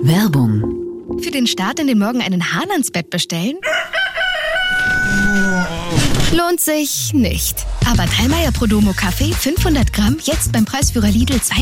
Werbung. Für den Start in den Morgen einen Hahn ans Bett bestellen? Lohnt sich nicht. Aber Dallmayr Prodomo Kaffee 500 Gramm jetzt beim Preisführer Lidl